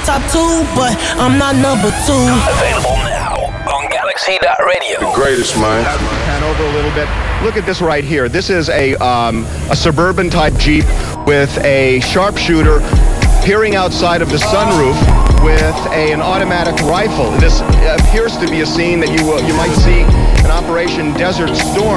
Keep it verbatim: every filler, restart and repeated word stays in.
top two, but I'm not number two. Available now on Galaxy dot radio. The greatest, man. Pan over a little bit. Look at this right here. This is a um, a suburban type Jeep with a sharpshooter peering outside of the sunroof with a, an automatic rifle. This appears to be a scene that you uh, you might see in Operation Desert Storm.